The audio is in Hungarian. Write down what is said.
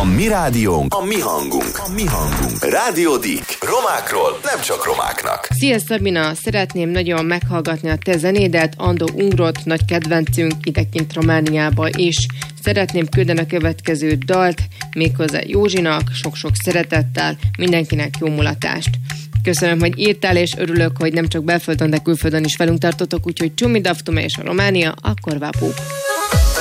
A mi rádiónk, a mi hangunk, a mi hangunk. Rádió Dik. Romákról, nem csak romáknak. Szia Szabina, szeretném nagyon meghallgatni a te zenédet, Ando Ungrot, nagy kedvencünk idekint Romániába is. Szeretném küldeni a következő dalt, méghozzá Józsinak, sok-sok szeretettel, mindenkinek jó mulatást. Köszönöm, hogy írtál, és örülök, hogy nem csak belföldön, de külföldön is velünk tartotok, úgyhogy csumi daftume és a Románia, akkor vápuk!